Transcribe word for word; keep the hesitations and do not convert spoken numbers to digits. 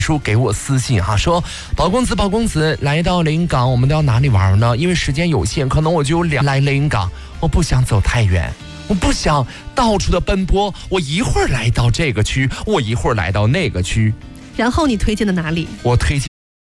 叔给我私信哈，说宝公子宝公子来到临港，我们都要哪里玩呢？因为时间有限，可能我就两来临港，我不想走太远，我不想到处的奔波，我一会儿来到这个区，我一会儿来到那个区。 然后你推荐的哪里？ 我推荐